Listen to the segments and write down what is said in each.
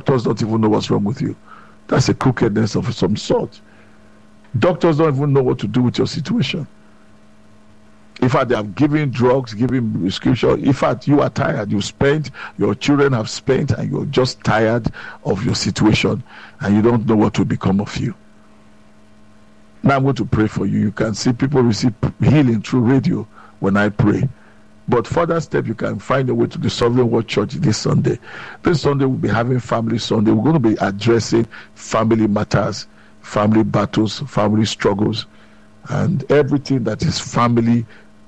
doctors don't even know what's wrong with you. That's a crookedness of some sort. Doctors don't even know what to do with your situation. In fact, they have given drugs, given prescription. In fact, you are tired. You spent, your children have spent, and you're just tired of your situation, and you don't know what will become of you. Now I'm going to pray for you. You can see people receive healing through radio when I pray. But further step, you can find a way to the Sovereign Word Church this Sunday. This Sunday we'll be having Family Sunday. We're going to be addressing family matters, family battles, family struggles, and everything that is family.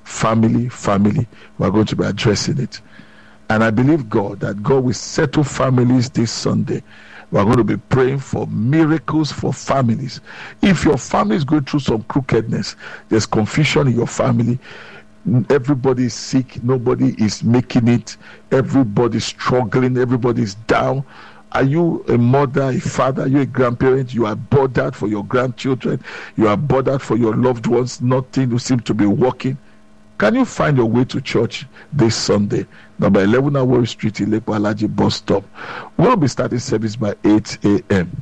We're going to be addressing it. And I believe God that God will settle families this Sunday. We're going to be praying for miracles for families. If your family is going through some crookedness, there's confusion in your family, everybody is sick, nobody is making it, everybody's struggling, everybody's down. Are you a mother, a father, are you a grandparent? You are bothered for your grandchildren, you are bothered for your loved ones, nothing will seem to be working. Can you find your way to church this Sunday? Number 11 Awori Street, Ilepo Alaji bus stop. We'll be starting service by 8 a.m.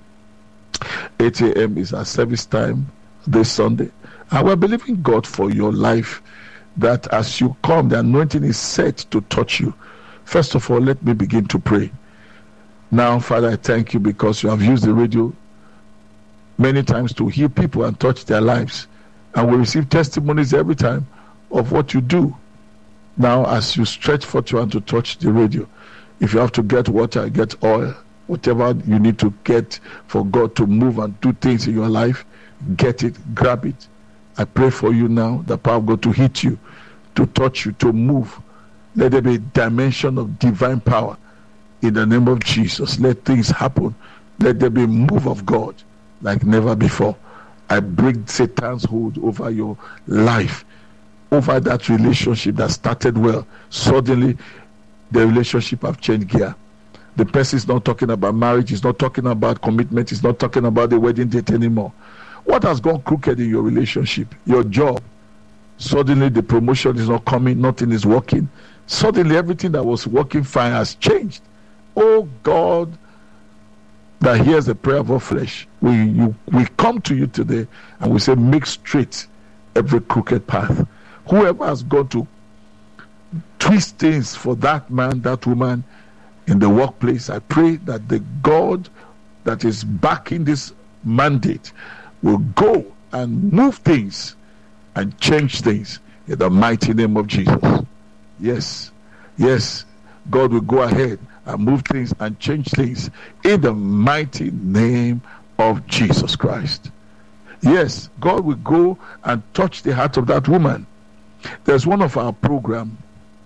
8 a.m. is our service time this Sunday. And we're believing God for your life, that as you come, the anointing is set to touch you. First of all, let me begin to pray. Now, Father, I thank you because you have used the radio many times to heal people and touch their lives. And we receive testimonies every time of what you do. Now, as you stretch forth your hand to touch the radio, if you have to get water, get oil, whatever you need to get for God to move and do things in your life, get it, grab it. I pray for you now, the power of God to hit you, to touch you, to move. Let there be a dimension of divine power in the name of Jesus. Let things happen. Let there be a move of God like never before. I break Satan's hold over your life, over that relationship that started well. Suddenly, the relationship have changed gear. The person is not talking about marriage, he's not talking about commitment, he's not talking about the wedding date anymore. What has gone crooked in your relationship? Your job. Suddenly, the promotion is not coming, nothing is working. Suddenly, everything that was working fine has changed. Oh God, that hears the prayer of our flesh. We come to you today and we say, make straight every crooked path. Whoever has gone to twist things for that man, that woman in the workplace, I pray that the God that is backing this mandate will go and move things and change things in the mighty name of Jesus. Yes, God will go ahead and move things and change things in the mighty name of Jesus Christ. Yes, God will go and touch the heart of that woman. There's one of our program,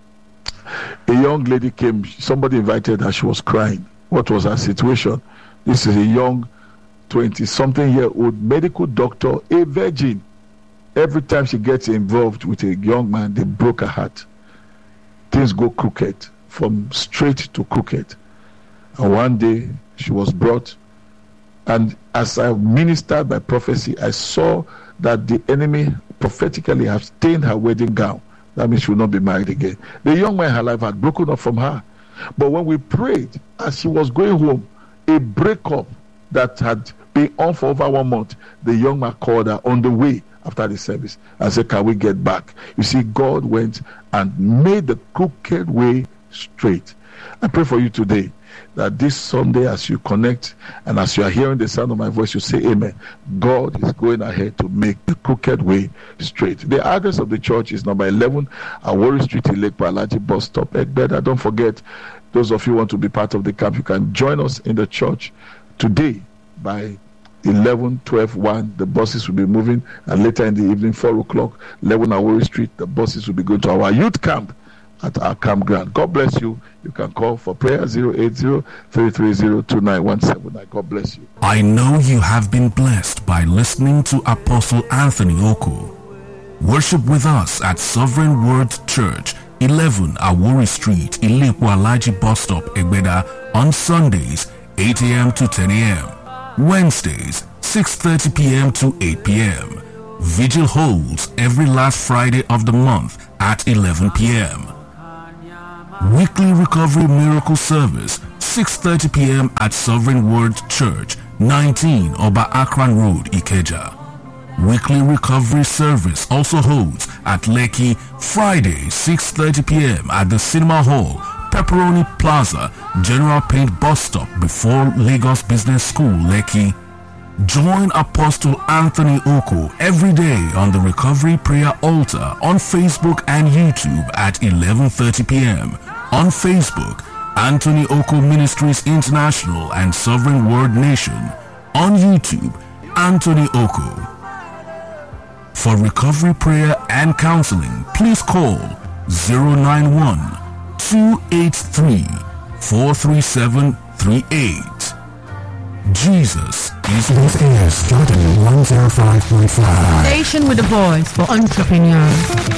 a young lady came, somebody invited her, she was crying. What was her situation? This is a young 20-something-year-old medical doctor, a virgin. Every time she gets involved with a young man, they broke her heart. Things go crooked, from straight to crooked. And one day, she was brought, and as I ministered by prophecy, I saw that the enemy prophetically have stained her wedding gown. That means she will not be married again. The young man in her life had broken up from her. But when we prayed, as she was going home, a breakup that had been on for over 1 month, the young man called her on the way after the service and said, can we get back? You see, God went and made the crooked way straight. I pray for you today that this Sunday, as you connect and as you are hearing the sound of my voice, you say amen. God is going ahead to make the crooked way straight. The address of the church is number 11 Awori Street, Ilepo Alaji bus stop, Egbeda. Don't forget, those of you who want to be part of the camp, you can join us in the church today by 11, 12, 1. The buses will be moving, and later in the evening, 4 o'clock, 11 Awori Street, the buses will be going to our youth camp at our campground. God bless you. You can call for prayer 080-330-2917. God bless you. I know you have been blessed by listening to Apostle Anthony Oku. Worship with us at Sovereign Word Church, 11 Awori Street, Ilepo Alaji bus stop, Egbeda, on Sundays, 8 a.m. to 10 a.m. Wednesdays, 6:30 p.m. to 8 p.m. Vigil holds every last Friday of the month at 11 p.m. Weekly Recovery Miracle Service, 6:30 p.m. at Sovereign Word Church, 19 Oba Akran Road, Ikeja. Weekly Recovery Service also holds at Lekki, Friday, 6:30 p.m. at the Cinema Hall, Pepperoni Plaza, General Paint Bus Stop before Lagos Business School, Lekki. Join Apostle Anthony Oko every day on the Recovery Prayer Altar on Facebook and YouTube at 11:30 p.m. On Facebook, Anthony Oko Ministries International and Sovereign Word Nation. On YouTube, Anthony Oko. For recovery prayer and counseling, please call 091-283-43738. Jesus is This is Jordan 105.5. Station with the voice for entrepreneurs.